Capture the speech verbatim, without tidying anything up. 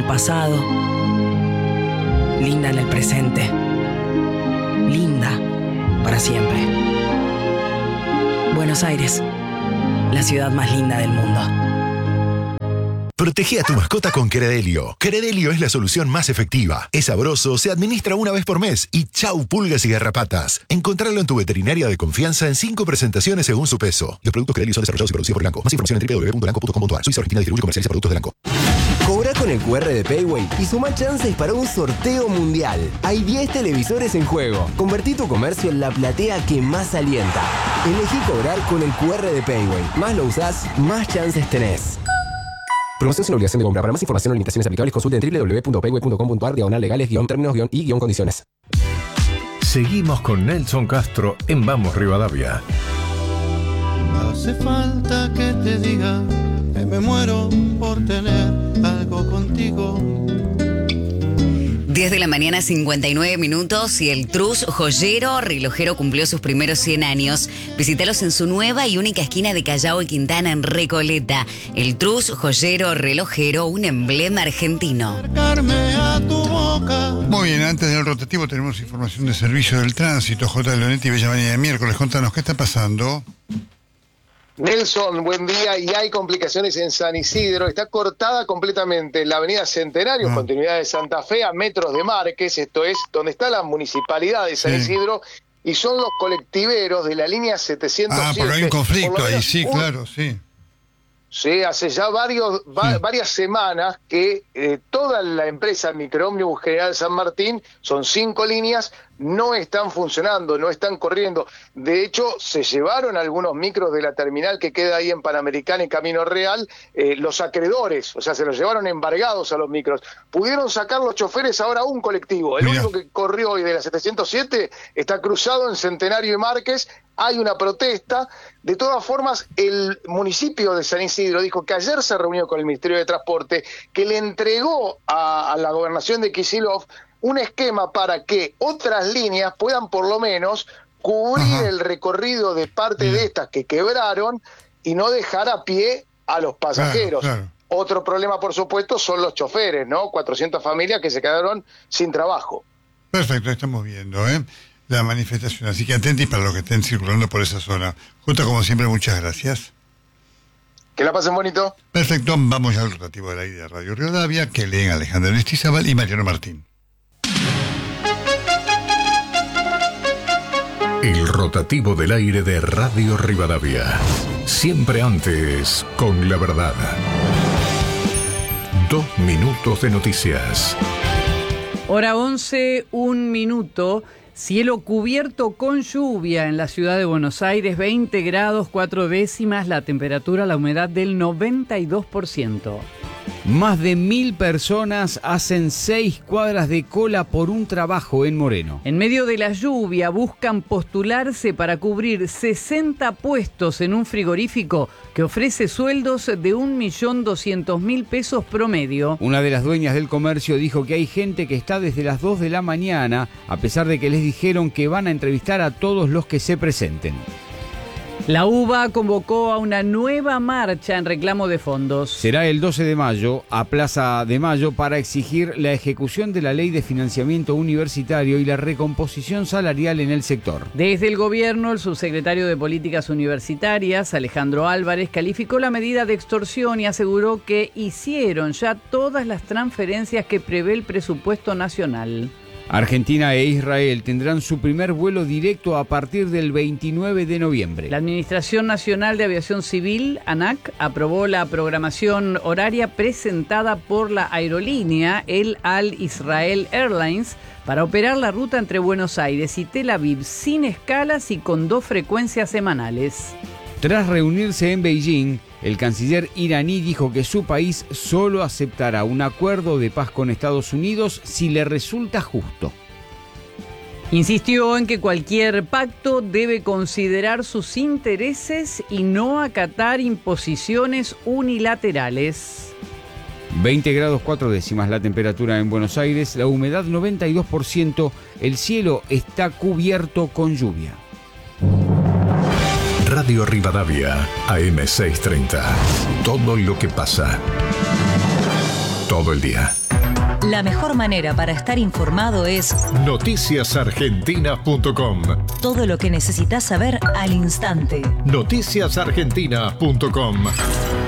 el pasado, linda en el presente, linda para siempre. Buenos Aires, la ciudad más linda del mundo. Protege a tu mascota con Credelio. Credelio es la solución más efectiva. Es sabroso, se administra una vez por mes y chau pulgas y garrapatas. Encontralo en tu veterinaria de confianza en cinco presentaciones según su peso. Los productos Credelio son desarrollados y producidos por Elanco. Más información en w w w punto elanco punto com punto a r. Suiza Argentina distribuye y comercializa productos de Elanco. Cobra con el cu erre de Payway y suma chances para un sorteo mundial. Hay diez televisores en juego. Convertí tu comercio en la platea que más alienta. Elegí cobrar con el cu erre de Payway. Más lo usás, más chances tenés. Promoción sin obligación de compra. Para más información o limitaciones aplicables, consulte en w w w punto payway punto com punto a r diagonal legales guión términos guión y guión condiciones. Seguimos con Nelson Castro en Vamos Rivadavia. Hace falta que te diga que me muero por tener algo contigo. diez de la mañana, cincuenta y nueve minutos, y el Trus Joyero Relojero cumplió sus primeros cien años. Visítalos en su nueva y única esquina de Callao y Quintana en Recoleta. El Trus Joyero Relojero, un emblema argentino. Muy bien, antes del rotativo tenemos información de servicio del tránsito. J. Leonetti, Bella Avenida de Miércoles. Contanos, ¿qué está pasando? Nelson, buen día. Y hay complicaciones en San Isidro. Está cortada completamente la avenida Centenario, ah. continuidad de Santa Fe, a metros de Márquez. Esto es donde está la municipalidad de San sí. Isidro. Y son los colectiveros de la línea setecientos siete. Ah, porque hay un conflicto ahí, sí, un... claro, sí. Sí, hace ya varios, va, sí. varias semanas que eh, toda la empresa Microómnibus General San Martín, son cinco líneas, no están funcionando, no están corriendo. De hecho, se llevaron algunos micros de la terminal que queda ahí en Panamericana y Camino Real, eh, los acreedores, o sea, se los llevaron embargados a los micros. Pudieron sacar los choferes ahora un colectivo. El Mira. único que corrió hoy de la setecientos siete está cruzado en Centenario y Márquez. Hay una protesta. De todas formas, el municipio de San Isidro dijo que ayer se reunió con el Ministerio de Transporte, que le entregó a, a la gobernación de Kicillof un esquema para que otras líneas puedan por lo menos cubrir Ajá. el recorrido de parte Bien. de estas que quebraron y no dejar a pie a los pasajeros. Claro, claro. Otro problema, por supuesto, son los choferes, ¿no? cuatrocientas familias que se quedaron sin trabajo. Perfecto, estamos viendo, ¿eh? la manifestación. Así que atentos para los que estén circulando por esa zona. Justo como siempre, muchas gracias. Que la pasen bonito. Perfecto, vamos al rotativo del aire de Radio Rivadavia, que leen Alejandro Aristizábal y Mariano Martín. El rotativo del aire de Radio Rivadavia. Siempre antes, con la verdad. Dos minutos de noticias. Hora once, un minuto. Cielo cubierto con lluvia en la ciudad de Buenos Aires, veinte grados, cuatro décimas, la temperatura, la humedad del noventa y dos por ciento. Más de mil personas hacen seis cuadras de cola por un trabajo en Moreno. En medio de la lluvia buscan postularse para cubrir sesenta puestos en un frigorífico que ofrece sueldos de un millón doscientos mil pesos promedio. Una de las dueñas del comercio dijo que hay gente que está desde las dos de la mañana, a pesar de que les dijeron que van a entrevistar a todos los que se presenten. La UBA convocó a una nueva marcha en reclamo de fondos. Será el doce de mayo, a Plaza de Mayo, para exigir la ejecución de la Ley de Financiamiento Universitario y la recomposición salarial en el sector. Desde el gobierno, el subsecretario de Políticas Universitarias, Alejandro Álvarez, calificó la medida de extorsión y aseguró que hicieron ya todas las transferencias que prevé el presupuesto nacional. Argentina e Israel tendrán su primer vuelo directo a partir del veintinueve de noviembre. La Administración Nacional de Aviación Civil, ANAC, aprobó la programación horaria presentada por la aerolínea El Al Israel Airlines para operar la ruta entre Buenos Aires y Tel Aviv sin escalas y con dos frecuencias semanales. Tras reunirse en Beijing, el canciller iraní dijo que su país solo aceptará un acuerdo de paz con Estados Unidos si le resulta justo. Insistió en que cualquier pacto debe considerar sus intereses y no acatar imposiciones unilaterales. veinte grados cuatro décimas la temperatura en Buenos Aires, la humedad noventa y dos por ciento, el cielo está cubierto con lluvia. Radio Rivadavia, A M seiscientos treinta. Todo lo que pasa. Todo el día. La mejor manera para estar informado es noticias argentinas punto com. todo lo que necesitas saber al instante. noticias argentinas punto com.